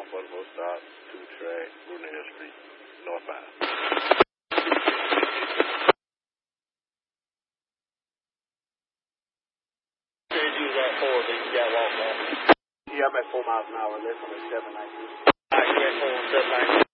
One more stop, 2 track, Brunel Street, northbound. You was at 4, but you got walked off. Yeah, I'm at 4 miles an hour, less than 790. Alright, you at 4 and 790.